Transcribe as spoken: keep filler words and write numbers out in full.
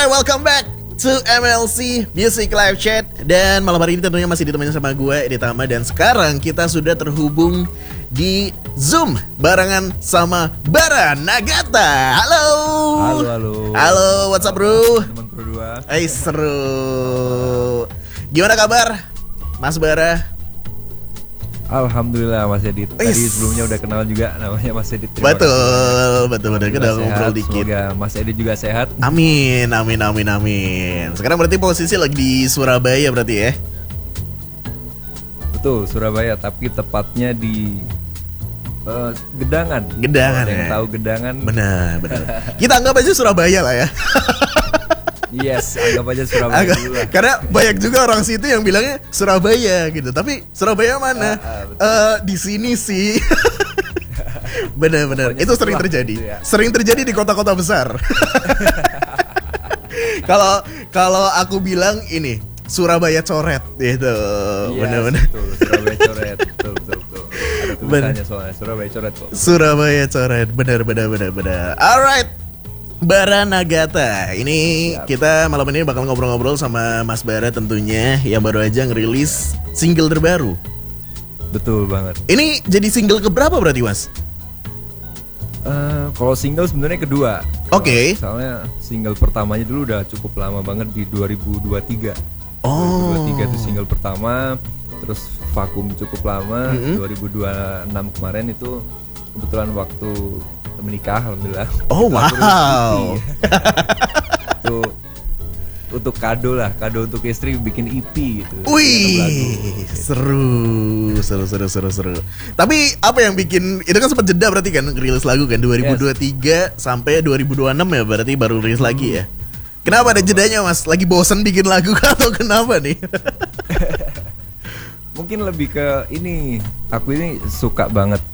welcome back to M L C Music Live Chat. Dan malam hari ini tentunya masih ditemani sama gue, Edi Tama. Dan sekarang kita sudah terhubung di Zoom barengan sama Bara Nagata. Halo. Halo, halo. Halo, what's up bro? Teman berdua. Eh, seru. Gimana kabar, Mas Bara? Alhamdulillah Mas Edit. Tadi Is. sebelumnya udah kenal juga, namanya Mas Edit. Terima Betul, kasih. betul, betul. Kita ngobrol dikit. Semoga Mas Edit juga sehat. Amin, amin, amin, amin. Sekarang berarti posisi lagi di Surabaya berarti ya? Betul, Surabaya, tapi tepatnya di uh, Gedangan. Gedangan Kalau yang ya? tahu Gedangan. Benar, benar. Kita anggap aja Surabaya lah ya. Yes, anggap aja Surabaya Agak, dulu lah. karena banyak juga orang situ yang bilangnya Surabaya gitu. Tapi Surabaya mana? Ah, ah, betul. Eh, di sini sih. Benar-benar. Pokoknya Itu sering setelah terjadi. gitu ya. Sering terjadi di kota-kota besar. Kalau kalau aku bilang ini Surabaya coret gitu. Yes, Benar-benar. betul, Surabaya coret. Betul, betul, betul. Ada tulisannya soalnya Surabaya coret kok. Surabaya coret. Benar, benar, benar, benar. Alright. Bara Nagata. Ini Siap. kita malam ini bakal ngobrol-ngobrol sama Mas Bara tentunya, yang baru aja ngerilis single terbaru. Betul banget. Ini jadi single keberapa berarti, Mas? Eh, kalau single sebenarnya kedua. Oke. Soalnya single pertamanya dulu udah cukup lama banget di dua ribu dua puluh tiga. Oh. dua ribu dua puluh tiga itu single pertama, terus vakum cukup lama. Mm-hmm. dua ribu dua puluh enam kemarin itu kebetulan waktu menikah, alhamdulillah. Oh, Aku wow. rilis E P. Itu untuk kado lah, kado untuk istri bikin E P gitu. Wih, Lagu. seru, seru, seru, seru, seru. Tapi apa yang bikin itu kan sempat jeda berarti kan rilis lagu kan dua ribu dua puluh tiga sampai dua ribu dua puluh enam ya, berarti baru rilis lagi ya. Kenapa ada jedanya, Mas? Lagi bosen bikin lagu atau kenapa nih? Mungkin lebih ke ini, aku ini suka banget